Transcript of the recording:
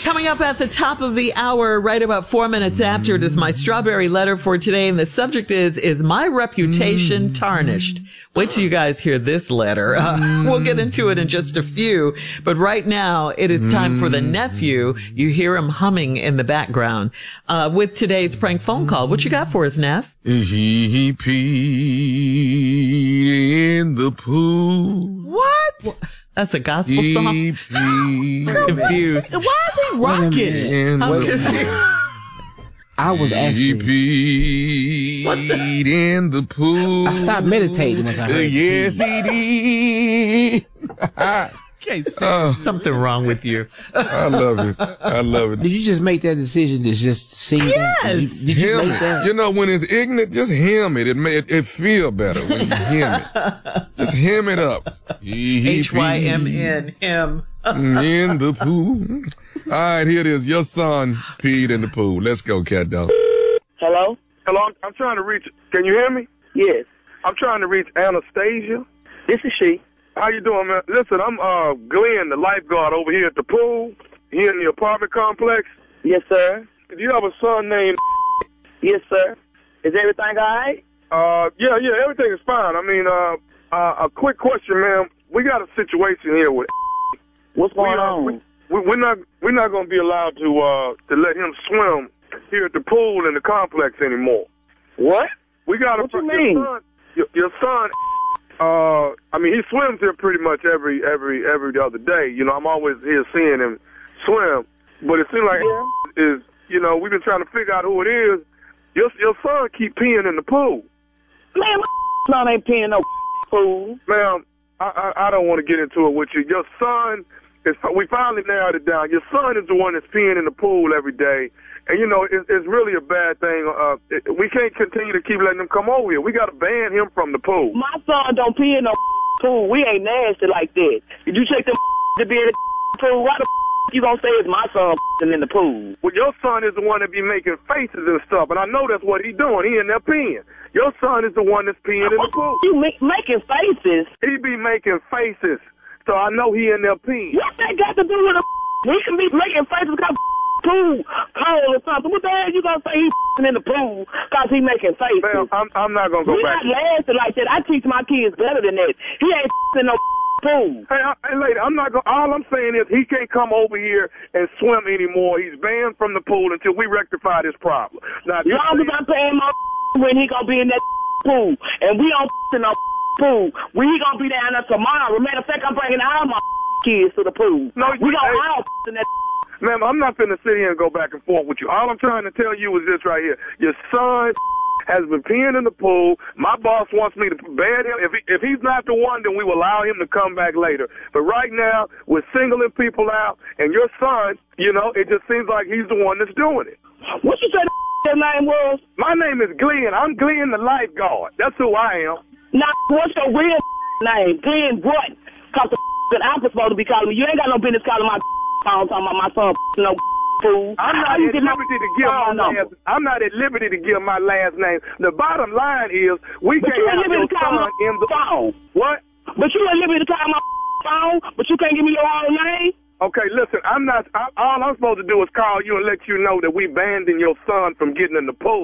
Coming up at the top of the hour, right about 4 minutes after, it is my strawberry letter for today. And the subject is my reputation tarnished? Wait till you guys hear this letter. We'll get into it in just a few. But right now, it is time for the nephew. You hear him humming in the background. With today's prank phone call. What you got for us, Neff? He peed in the pool. What? That's a gospel song. I'm confused. Why is he rocking? I'm confused. I was actually. He peed in the pool. I stopped meditating once I heard yes, he did. Okay, something wrong with you. I love it. I love it. Did you just make that decision to just sing that? Did you make that? You know, when it's ignorant, just hymn it. It feel better when you hymn it. Just hymn it up. H-Y-M-N, him. In the pool. All right, here it is. Your son peed in the pool. Let's go, cat dog. Hello? Hello, I'm trying to reach. Can you hear me? Yes. I'm trying to reach Anastasia. This is she. How you doing, man? Listen, I'm Glenn, the lifeguard over here at the pool, here in the apartment complex. Yes, sir. Do you have a son named? Yes, sir. Is everything all right? Yeah, everything is fine. I mean, a quick question, ma'am. We got a situation here with. What's going on? We're not going to be allowed to let him swim here at the pool in the complex anymore. What? We got what you mean? Your son. I mean, he swims here pretty much every other day. You know, I'm always here seeing him swim. But it seems like is, you know, we've been trying to figure out who it is. Your son keep peeing in the pool. Man, my son ain't peeing in no pool. Ma'am, I don't want to get into it with you. Your son we finally narrowed it down. Your son is the one that's peeing in the pool every day. And, you know, it's really a bad thing. We can't continue to keep letting him come over here. We got to ban him from the pool. My son don't pee in no pool. We ain't nasty like that. Did you check the to be in the pool? Why the you gonna say it's my son in the pool? Well, your son is the one that be making faces and stuff, and I know that's what he doing. He in there peeing. Your son is the one that's peeing in the pool. You making faces? He be making faces, so I know he in there peeing. What that got to do with the he can be making faces because pool cold or something. What the hell you gonna say he's in the pool because he making faces? Man, I'm not gonna go back. We not lasting like that. I teach my kids better than that. He ain't in no pool. Hey, lady, I'm not gonna. All I'm saying is he can't come over here and swim anymore. He's banned from the pool until we rectify this problem. Now, as long as I'm paying my when he gonna be in that pool, and we don't in no pool, we gonna be down there tomorrow. Matter of fact, I'm bringing all my kids to the pool. No, we gonna all in that. Ma'am, I'm not finna sit here and go back and forth with you. All I'm trying to tell you is this right here. Your son has been peeing in the pool. My boss wants me to ban him. If he's not the one, then we will allow him to come back later. But right now, we're singling people out, and your son, you know, it just seems like he's the one that's doing it. What you say your name was? My name is Glenn. I'm Glenn the lifeguard. That's who I am. Now, what's your real name? Glenn what? Because I'm supposed to be calling me. You ain't got no business calling my phone talking about my son no fool. I'm not at liberty to give my last name. The bottom line is we can't have your son in the phone. What? But you at liberty to call my phone, but you can't give me your own name? Okay, listen, all I'm supposed to do is call you and let you know that we banned your son from getting in the pool.